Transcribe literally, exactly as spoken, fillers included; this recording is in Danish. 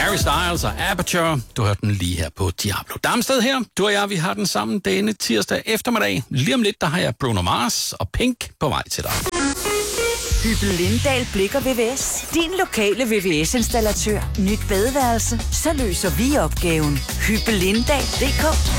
Harry Styles og Aperture. Du hørte den lige her på Diablo. Damsted her. Du og jeg, vi har den samme denne tirsdag eftermiddag. Lige om lidt, der har jeg Bruno Mars og Pink på vej til dig. Hyppel Lindahl Blikker V V S. Din lokale V V S-installatør. Nyt badeværelse. Så løser vi opgaven. Hyppel Lindahl punktum d k